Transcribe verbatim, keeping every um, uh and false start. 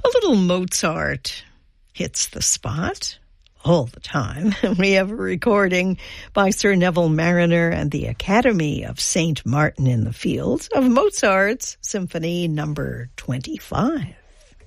A little Mozart hits the spot all the time. We have a recording by Sir Neville Marriner and the Academy of Saint Martin in the Fields of Mozart's Symphony number twenty-five.